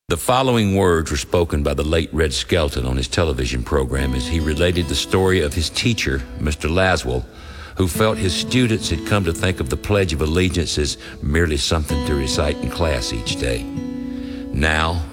The following words were spoken by the late Red Skelton on his television program as he related the story of his teacher, Mr. Laswell, who felt his students had come to think of the Pledge of Allegiance as merely something to recite in class each day. Now,